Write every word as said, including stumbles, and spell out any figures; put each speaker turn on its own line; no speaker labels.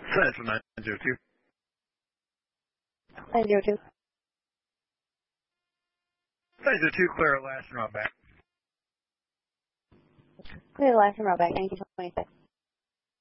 Central nine zero two.
nine zero two.
nine zero two, clear at last and route back.
Clear the last and route back, nineteen twenty-six.